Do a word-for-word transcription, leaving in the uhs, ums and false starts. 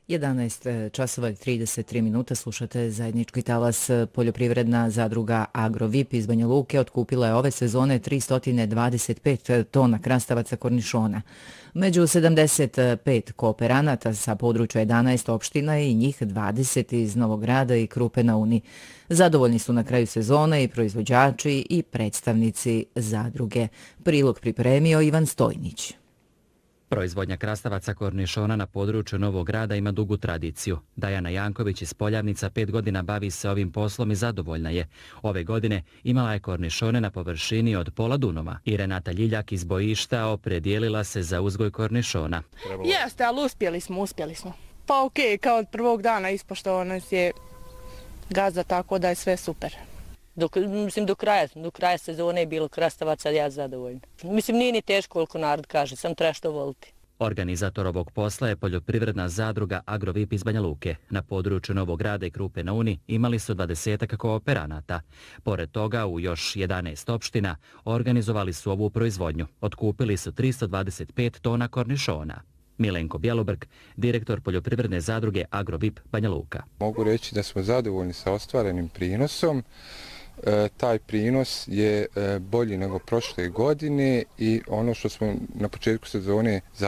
jedanaest časova i trideset tri minuta slušate zajednički talas. Poljoprivredna zadruga Agrovip iz Banja Luke otkupila je ove sezone tristo dvadeset pet tona krastavaca kornišona. Među sedamdeset pet kooperanata sa područja jedanaest opština i njih dvadeset iz Novog Grada i Krupe na Uni. Zadovoljni su na kraju sezone i proizvođači i predstavnici zadruge. Prilog pripremio Ivan Stojnić. Proizvodnja krastavaca kornišona na području Novog Grada ima dugu tradiciju. Dajana Janković iz Poljavnica pet godina bavi se ovim poslom i zadovoljna je. Ove godine imala je kornišone na površini od pola Dunova. I Renata Ljiljak iz Bojišta opredijelila se za uzgoj kornišona. Jeste, ali uspjeli smo, uspjeli smo. Pa okej, okay, kao od prvog dana ispoštovao nas je gazda, tako da je sve super. Dok, mislim, do kraja, do kraja sezone je bilo krastavaca, ja zadovoljna. Mislim, nije ni teško koliko narod kaže, sam treba što voliti. Organizator ovog posla je poljoprivredna zadruga Agrovip iz Banja Luke. Na području Novog Grada i Krupe na Uni imali su dvadesetak kooperanata. Pored toga, u još jedanaest opština organizovali su ovu proizvodnju. Otkupili su tristo dvadeset pet tona kornišona. Milenko Bjelobrk, direktor poljoprivredne zadruge Agrovip Banja Luka. Mogu reći da smo zadovoljni sa ostvarenim prinosom. E, taj prinos je e, bolji nego prošle godine i ono što smo na početku sezone